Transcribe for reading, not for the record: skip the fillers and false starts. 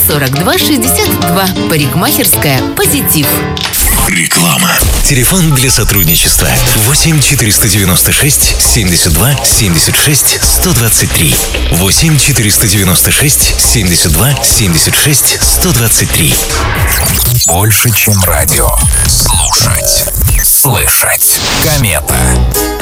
42 62. Парикмахерская «Позитив». Реклама. Телефон для сотрудничества 8 496 72 76 123. 8 496 72 76 123. Больше, чем радио. Слушать. Слышать. Комета.